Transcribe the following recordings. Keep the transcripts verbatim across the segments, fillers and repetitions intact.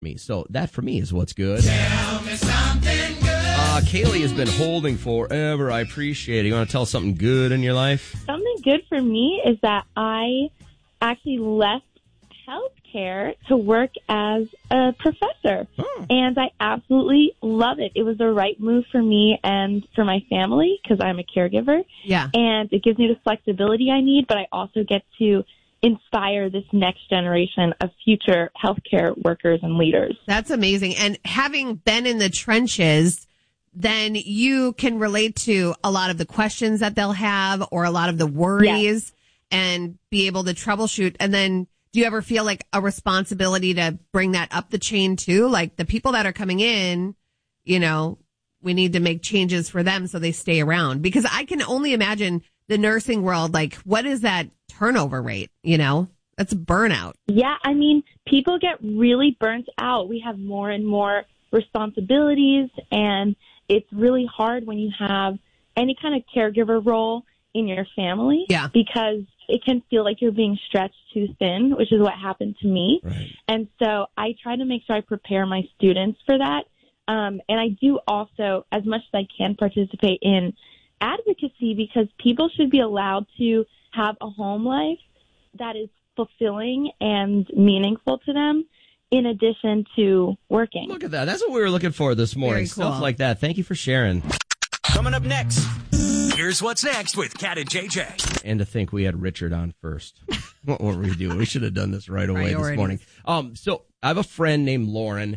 me. So that for me is what's good. Tell me something good. Uh, Kaylee has been holding forever. I appreciate it. You want to tell us something good in your life? Something good for me is that I actually left healthcare to work as a professor. Oh. And I absolutely love it. It was the right move for me and for my family because I'm a caregiver. Yeah. And it gives me the flexibility I need, but I also get to inspire this next generation of future healthcare workers and leaders. That's amazing. And having been in the trenches, then you can relate to a lot of the questions that they'll have or a lot of the worries yes. and be able to troubleshoot. And then do you ever feel like a responsibility to bring that up the chain too? Like the people that are coming in, you know, we need to make changes for them so they stay around. Because I can only imagine the nursing world, like what is that turnover rate? You know, that's burnout. Yeah, I mean, people get really burnt out. We have more and more responsibilities, and it's really hard when you have any kind of caregiver role in your family. Yeah. Because it can feel like you're being stretched too thin, which is what happened to me. Right. And so I try to make sure I prepare my students for that. Um, and I do also, as much as I can, participate in advocacy because people should be allowed to have a home life that is fulfilling and meaningful to them in addition to working. Look at that. That's what we were looking for this morning. Very cool. Stuff like that. Thank you for sharing. Coming up next, here's what's next with Kat and J J. And to think we had Richard on first. What were we doing? We should have done this right away Priorities. this morning. Um, so I have a friend named Lauren,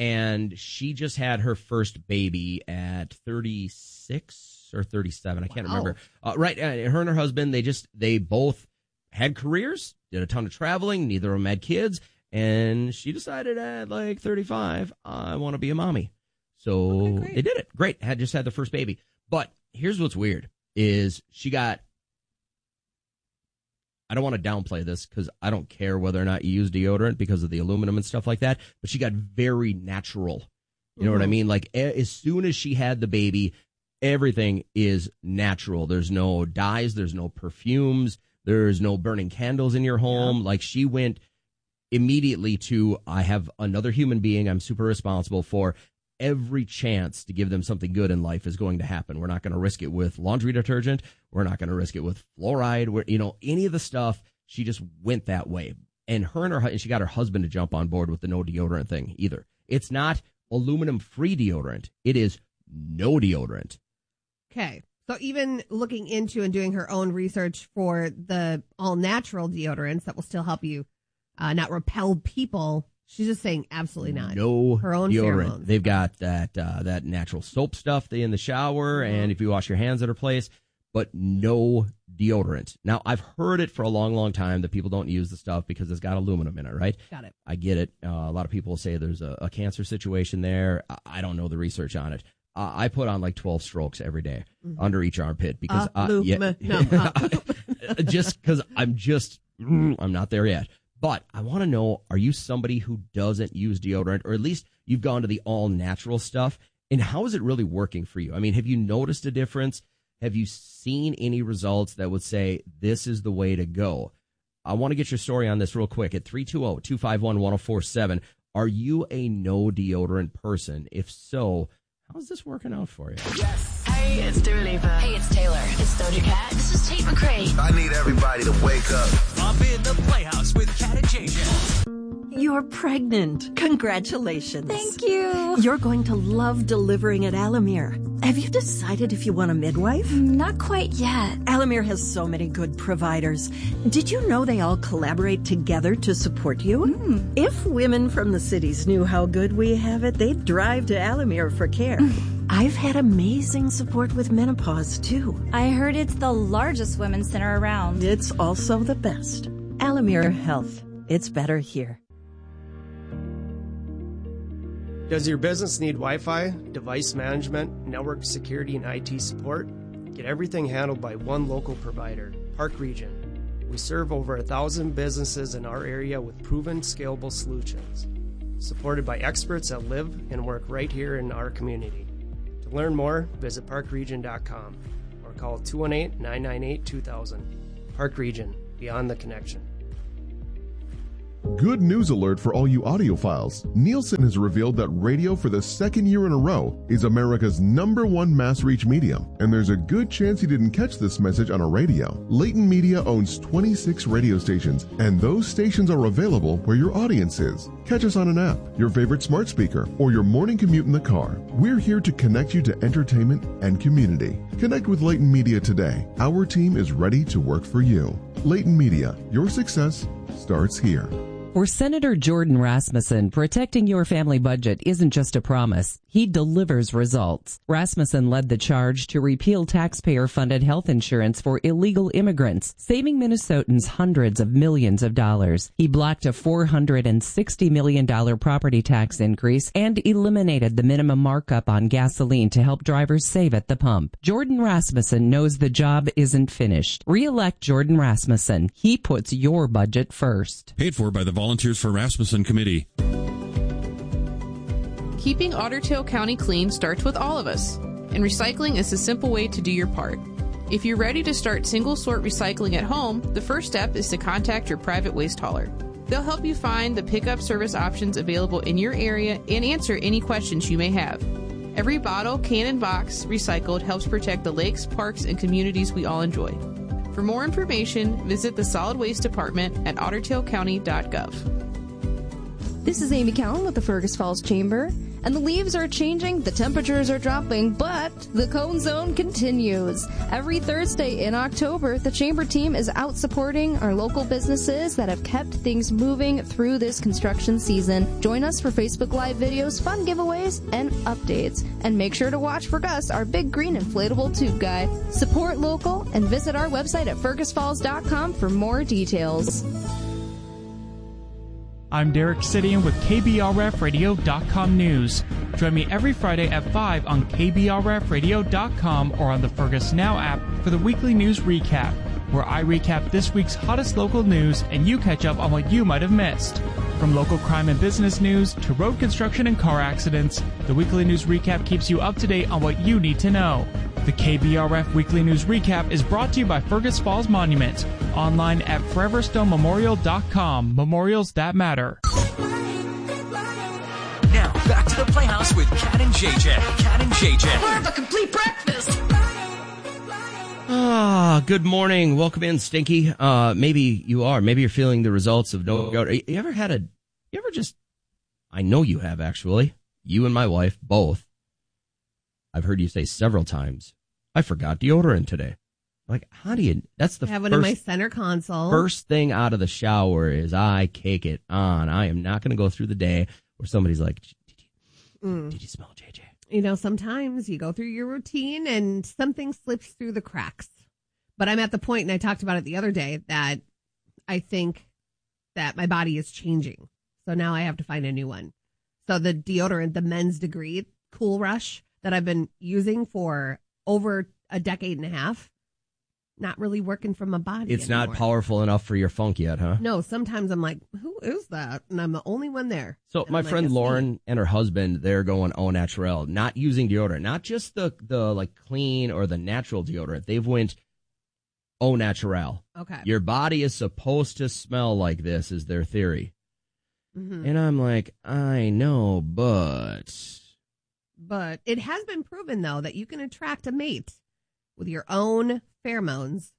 and she just had her first baby at thirty-six or thirty-seven. I can't Wow. remember. Uh, right. Uh, her and her husband, they just, they both had careers, did a ton of traveling. Neither of them had kids. And she decided at like thirty-five, I want to be a mommy. So okay, they did it. Great. Had just had the first baby. But here's what's weird is she got, I don't want to downplay this because I don't care whether or not you use deodorant because of the aluminum and stuff like that, but she got very natural. You know mm-hmm. what I mean? Like a, as soon as she had the baby, everything is natural. There's no dyes. There's no perfumes. There's no burning candles in your home. Yeah. Like she went immediately to, I have another human being I'm super responsible for. Every chance to give them something good in life is going to happen. We're not going to risk it with laundry detergent. We're not going to risk it with fluoride. We're, you know, any of the stuff. She just went that way. And her and her, and she got her husband to jump on board with the no deodorant thing either. It's not aluminum free deodorant. It is no deodorant. Okay. So even looking into and doing her own research for the all natural deodorants that will still help you uh, not repel people. She's just saying absolutely not. No her own deodorant. pheromones. They've got that uh, that natural soap stuff they in the shower, mm-hmm. and if you wash your hands at her place, but no deodorant. Now, I've heard it for a long, long time that people don't use the stuff because it's got aluminum in it, right? Got it. I get it. Uh, a lot of people say there's a, a cancer situation there. I, I don't know the research on it. Uh, I put on like twelve strokes every day mm-hmm. under each armpit because uh, yeah, no. just because I'm just I'm not there yet. But I want to know, are you somebody who doesn't use deodorant, or at least you've gone to the all-natural stuff, and how is it really working for you? I mean, have you noticed a difference? Have you seen any results that would say this is the way to go? I want to get your story on this real quick at three two zero, two five one, one zero four seven. Are you a no deodorant person? If so, how's this working out for you? Yes. Hey, it's Dua Lipa. Hey, it's Taylor. It's Doja Cat. This is Tate McRae. I need everybody to wake up. I'm in the Playhouse with Kat and J J. You're pregnant. Congratulations. Thank you. You're going to love delivering at Alamere. Have you decided if you want a midwife? Not quite yet. Alamere has so many good providers. Did you know they all collaborate together to support you? Mm. If women from the cities knew how good we have it, they'd drive to Alamere for care. I've had amazing support with menopause, too. I heard it's the largest women's center around. It's also the best. Alamere Health. It's better here. Does your business need Wi-Fi, device management, network security, and I T support? Get everything handled by one local provider, Park Region. We serve over a thousand businesses in our area with proven, scalable solutions, supported by experts that live and work right here in our community. To learn more, visit park region dot com or call two one eight, nine nine eight, two thousand. Park Region, beyond the connection. Good news alert for all you audiophiles. Nielsen has revealed that radio for the second year in a row is America's number one mass reach medium, and there's a good chance you didn't catch this message on a radio. Layton Media owns twenty-six radio stations, and those stations are available where your audience is. Catch us on an app, your favorite smart speaker, or your morning commute in the car. We're here to connect you to entertainment and community. Connect with Layton Media today. Our team is ready to work for you. Layton Media, your success starts here. For Senator Jordan Rasmussen, protecting your family budget isn't just a promise. He delivers results. Rasmussen led the charge to repeal taxpayer-funded health insurance for illegal immigrants, saving Minnesotans hundreds of millions of dollars. He blocked a four hundred sixty million dollars property tax increase and eliminated the minimum markup on gasoline to help drivers save at the pump. Jordan Rasmussen knows the job isn't finished. Re-elect Jordan Rasmussen. He puts your budget first. Paid for by the Volunteers for Rasmussen Committee. Keeping Otter Tail County clean starts with all of us, and recycling is a simple way to do your part. If you're ready to start single-sort recycling at home, the first step is to contact your private waste hauler. They'll help you find the pickup service options available in your area and answer any questions you may have. Every bottle, can, and box recycled helps protect the lakes, parks, and communities we all enjoy. For more information, visit the Solid Waste Department at otter tail county dot gov. This is Amy Cowan with the Fergus Falls Chamber. And the leaves are changing, the temperatures are dropping, but the Cone Zone continues. Every Thursday in October, the Chamber team is out supporting our local businesses that have kept things moving through this construction season. Join us for Facebook Live videos, fun giveaways, and updates. And make sure to watch for Gus, our big green inflatable tube guy. Support local and visit our website at fergus falls dot com for more details. I'm Derek Sidian with K B R F radio dot com News. Join me every Friday at five on K B R F radio dot com or on the Fergus Now app for the weekly news recap, where I recap this week's hottest local news and you catch up on what you might have missed. From local crime and business news to road construction and car accidents, the weekly news recap keeps you up to date on what you need to know. The K B R F Weekly News Recap is brought to you by Fergus Falls Monument. Online at forever stone memorial dot com. Memorials that matter. Now, back to the Playhouse with Cat and J J. Cat and J J. We're the complete breakfast. Ah, good morning. Welcome in, Stinky. Uh, maybe you are. Maybe you're feeling the results of no gout. You ever had a, you ever just, I know you have actually. You and my wife, both. I've heard you say several times, I forgot deodorant today. Like, how do you, that's the I have one first, in my center console. First thing out of the shower is I kick it on. I am not going to go through the day where somebody's like, did you, mm. did you smell J J? You know, sometimes you go through your routine and something slips through the cracks. But I'm at the point, and I talked about it the other day, that I think that my body is changing. So now I have to find a new one. So the deodorant, the Men's Degree Cool Rush that I've been using for over a decade and a half, not really working for my body It's anymore. not powerful enough for your funk yet, huh? No, sometimes I'm like, who is that? And I'm the only one there. So and my I'm friend like, Lauren me. and her husband, they're going au naturel, not using deodorant, not just the, the like clean or the natural deodorant. They've went au naturel. Okay. Your body is supposed to smell like this is their theory. Mm-hmm. And I'm like, I know, but... But it has been proven, though, that you can attract a mate with your own pheromones.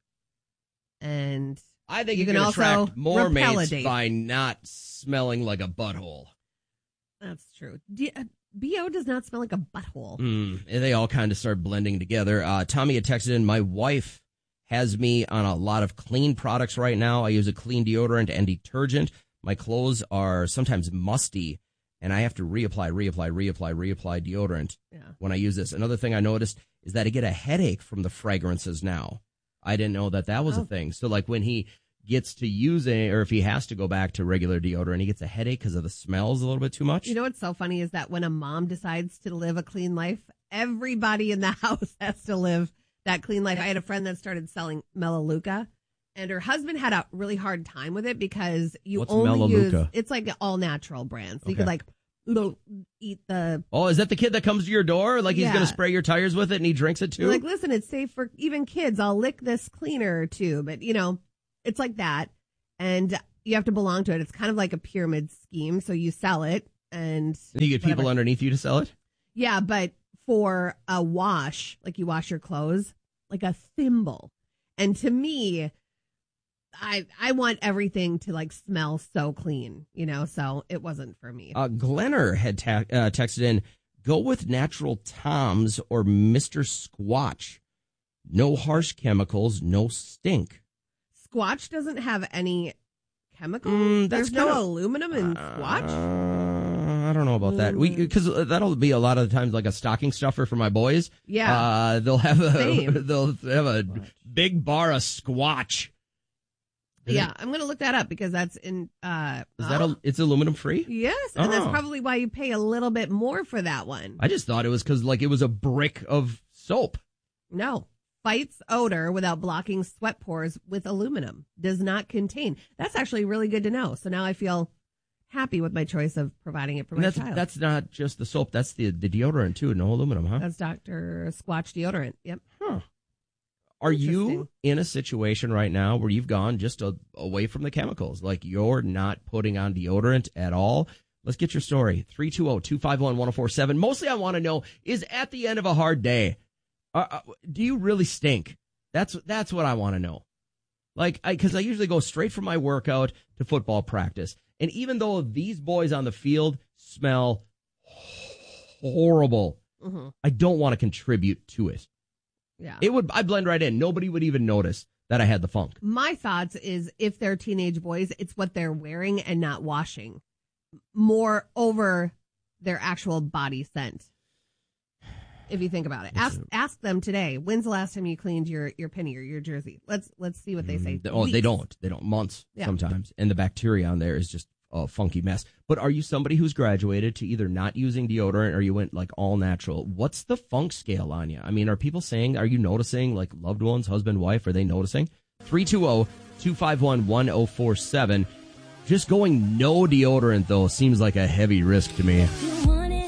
And I think you, you can, can also attract more mates date. by not smelling like a butthole. That's true. D- uh, B O does not smell like a butthole. Mm, they all kind of start blending together. Uh, Tommy had texted in, my wife has me on a lot of clean products right now. I use a clean deodorant and detergent. My clothes are sometimes musty, and I have to reapply, reapply, reapply, reapply deodorant yeah. when I use this. Another thing I noticed is that I get a headache from the fragrances now. I didn't know that that was oh. a thing. So, like, when he gets to using, or if he has to go back to regular deodorant, he gets a headache because of the smells a little bit too much. You know what's so funny is that when a mom decides to live a clean life, everybody in the house has to live that clean life. I had a friend that started selling Melaleuca, and her husband had a really hard time with it because you What's only Melaleuca? use, it's like an all natural brand. So okay. you could like eat the. Oh, is that the kid that comes to your door? Like he's yeah. going to spray your tires with it and he drinks it too? You're like, listen, it's safe for even kids. I'll lick this cleaner too. But, you know, it's like that. And you have to belong to it. It's kind of like a pyramid scheme. So you sell it and you get people whatever. underneath you to sell it? Yeah, but for a wash, like you wash your clothes, like a thimble. And to me, I I want everything to like smell so clean, you know, so it wasn't for me. Uh, Glenner had ta- uh, texted in, go with Natural Toms or Mister Squatch. No harsh chemicals, no stink. Squatch doesn't have any chemicals? Mm, that's There's no kinda, aluminum in Squatch? Uh, I don't know about that. We because that'll be a lot of the times like a stocking stuffer for my boys. Yeah. Uh, they'll have a Same. they'll have a big bar of Squatch. Is Yeah, it, I'm going to look that up because that's in... Uh, is that a, it's aluminum free? Yes, and that's Oh. probably why you pay a little bit more for that one. I just thought it was because like it was a brick of soap. No. Fights odor without blocking sweat pores with aluminum. Does not contain. That's actually really good to know. So now I feel happy with my choice of providing it for And my that's child. that's not just the soap. That's the the deodorant too. No aluminum, huh? That's Doctor Squatch deodorant. Yep. Huh. Are you in a situation right now where you've gone just a, away from the chemicals? Like you're not putting on deodorant at all? Let's get your story. three two zero, two five one, one zero four seven. Mostly I want to know is at the end of a hard day, uh, uh, do you really stink? That's that's what I want to know. Like, I because I usually go straight from my workout to football practice. And even though these boys on the field smell horrible, Mm-hmm. I don't want to contribute to it. Yeah. It would. I blend right in. Nobody would even notice that I had the funk. My thoughts is if they're teenage boys, it's what they're wearing and not washing more over their actual body scent. If you think about it, ask ask them today. When's the last time you cleaned your, your penny or your jersey? Let's let's see what they say. Oh, Weeks. they don't. They don't. Months Yeah. sometimes, and the bacteria on there is just a funky mess. But are you somebody who's graduated to either not using deodorant or you went like all natural? What's the funk scale on you? I mean, are people saying? Are you noticing? Like loved ones, husband, wife, are they noticing? three two zero, two five one, one zero four seven. Just going no deodorant though seems like a heavy risk to me.